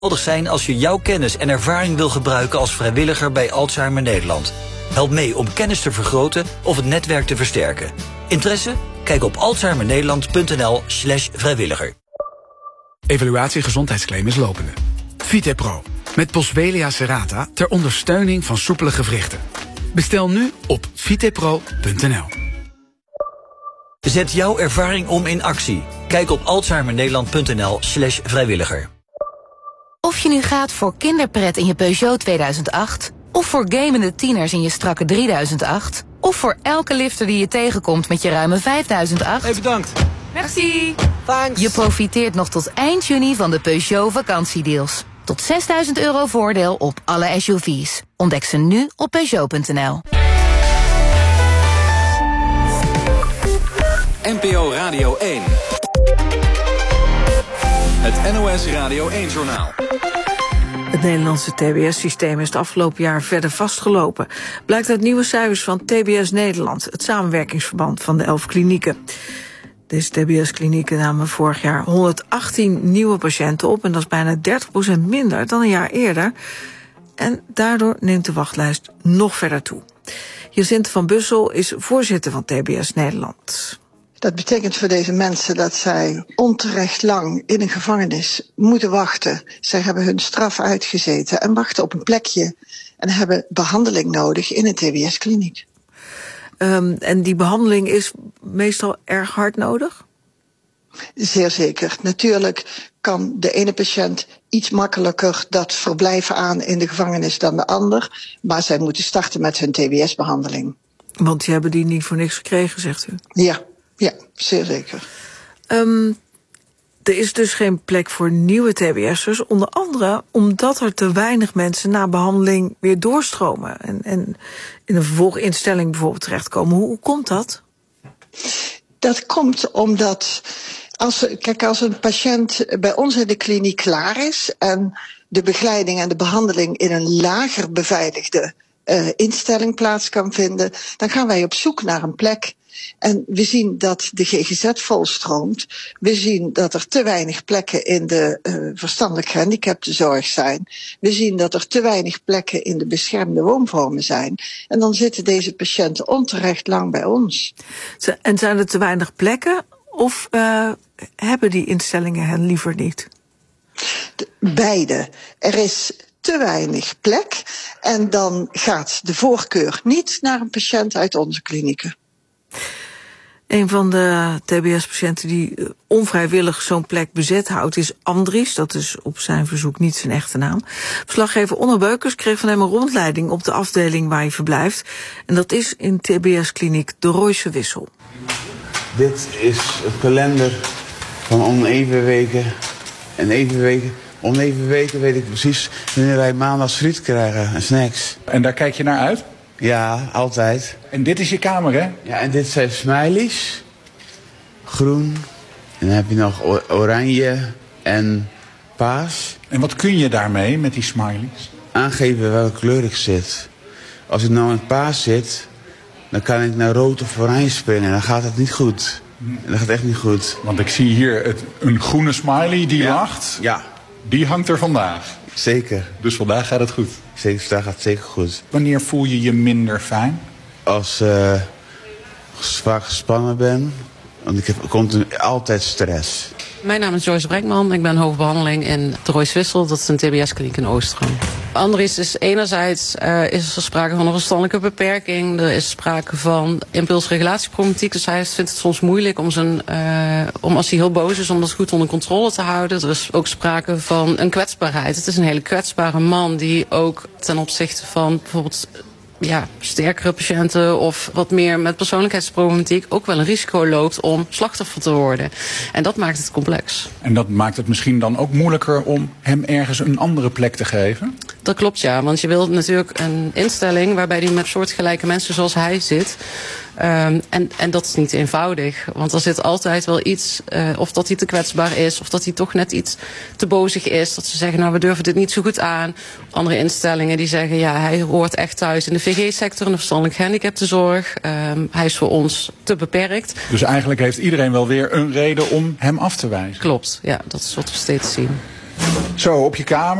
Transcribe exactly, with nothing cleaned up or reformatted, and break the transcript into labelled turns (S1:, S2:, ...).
S1: zijn als je jouw kennis en ervaring wil gebruiken als vrijwilliger bij Alzheimer Nederland. Help mee om kennis te vergroten of het netwerk te versterken. Interesse? Kijk op alzheimernederland.nl slash vrijwilliger.
S2: Evaluatie gezondheidsclaim is lopende. Vitepro. Met Boswellia serrata ter ondersteuning van soepele gewrichten. Bestel nu op vitepro punt n l.
S1: Zet jouw ervaring om in actie. Kijk op alzheimernederland.nl slash vrijwilliger.
S3: Of je nu gaat voor kinderpret in je Peugeot tweeduizend acht... of voor gamende tieners in je strakke drieduizend acht... of voor elke lifter die je tegenkomt met je ruime vijfduizend acht...
S4: Hey, bedankt.
S3: Merci.
S4: Thanks.
S3: Je profiteert nog tot eind juni van de Peugeot vakantiedeals. Tot zesduizend euro voordeel op alle S U V's. Ontdek ze nu op Peugeot punt n l.
S5: N P O Radio één. Het N O S Radio één-journaal.
S6: Het Nederlandse T B S-systeem is het afgelopen jaar verder vastgelopen. Blijkt uit nieuwe cijfers van T B S Nederland, het samenwerkingsverband van de elf klinieken. Deze T B S-klinieken namen vorig jaar honderdachttien nieuwe patiënten op, en dat is bijna dertig procent minder dan een jaar eerder. En daardoor neemt de wachtlijst nog verder toe. Jacinthe van Bussel is voorzitter van T B S Nederland.
S7: Dat betekent voor deze mensen dat zij onterecht lang in een gevangenis moeten wachten. Zij hebben hun straf uitgezeten en wachten op een plekje en hebben behandeling nodig in een T B S-kliniek.
S6: Um, en die behandeling is meestal erg hard nodig?
S7: Zeer zeker. Natuurlijk kan de ene patiënt iets makkelijker dat verblijven aan in de gevangenis dan de ander, maar zij moeten starten met hun T B S-behandeling.
S6: Want die hebben die niet voor niks gekregen, zegt u?
S7: Ja. Ja, zeer zeker.
S6: Um, er is dus geen plek voor nieuwe T B S'ers, onder andere omdat er te weinig mensen na behandeling weer doorstromen en, en in een vervolginstelling bijvoorbeeld terechtkomen. Hoe, hoe komt dat?
S7: Dat komt omdat, als, kijk, als een patiënt bij ons in de kliniek klaar is en de begeleiding en de behandeling in een lager beveiligde uh, instelling plaats kan vinden, dan gaan wij op zoek naar een plek. En we zien dat de G G Z volstroomt. We zien dat er te weinig plekken in de uh, verstandelijk gehandicaptenzorg zijn. We zien dat er te weinig plekken in de beschermde woonvormen zijn. En dan zitten deze patiënten onterecht lang bij ons.
S6: En zijn er te weinig plekken of uh, hebben die instellingen hen liever niet?
S7: De, beide. Er is te weinig plek en dan gaat de voorkeur niet naar een patiënt uit onze klinieken.
S6: Een van de T B S-patiënten die onvrijwillig zo'n plek bezet houdt is Andries. Dat is op zijn verzoek niet zijn echte naam. Verslaggever Onno Beukers kreeg van hem een rondleiding op de afdeling waar hij verblijft. En dat is in T B S-kliniek De Royse Wissel.
S8: Dit is het kalender van oneven weken en even weken. Oneven weken weet ik precies wanneer wij maandags friet krijgen en snacks.
S9: En daar kijk je naar uit?
S8: Ja, altijd.
S9: En dit is je kamer, hè?
S8: Ja, en dit zijn smileys. Groen. En dan heb je nog oranje en paars.
S9: En wat kun je daarmee met die smileys?
S8: Aangeven welke kleur ik zit. Als ik nou in paars zit, dan kan ik naar rood of oranje springen. En dan gaat het niet goed. En dat gaat echt niet goed.
S9: Want ik zie hier het, een groene smiley die
S8: ja.
S9: lacht.
S8: Ja.
S9: Die hangt er vandaag.
S8: Zeker.
S9: Dus vandaag gaat het goed?
S8: Zeker, vandaag gaat het zeker goed.
S9: Wanneer voel je je minder fijn?
S8: Als ik uh, vaak gespannen ben. Want ik heb continu altijd stress.
S10: Mijn naam is Joyce Brenkman. Ik ben hoofdbehandeling in de Royse Wissel. Dat is een T B S-kliniek in Oostroom. Andries is enerzijds uh, is er sprake van een verstandelijke beperking. Er is sprake van impulsregulatieproblematiek. Dus hij vindt het soms moeilijk om, zijn, uh, om als hij heel boos is, om dat goed onder controle te houden. Er is ook sprake van een kwetsbaarheid. Het is een hele kwetsbare man die ook ten opzichte van bijvoorbeeld ja, sterkere patiënten of wat meer met persoonlijkheidsproblematiek ook wel een risico loopt om slachtoffer te worden. En dat maakt het complex.
S9: En dat maakt het misschien dan ook moeilijker om hem ergens een andere plek te geven?
S10: Dat klopt, ja. Want je wilt natuurlijk een instelling waarbij hij met soortgelijke mensen zoals hij zit. Um, en, en dat is niet eenvoudig. Want er zit altijd wel iets, uh, of dat hij te kwetsbaar is, of dat hij toch net iets te bozig is. Dat ze zeggen, nou we durven dit niet zo goed aan. Andere instellingen die zeggen, ja hij hoort echt thuis in de V G-sector, in de verstandelijk gehandicaptenzorg. Um, hij is voor ons te beperkt.
S9: Dus eigenlijk heeft iedereen wel weer een reden om hem af te wijzen?
S10: Klopt, ja, dat is wat we steeds zien.
S9: Zo, op je kamer.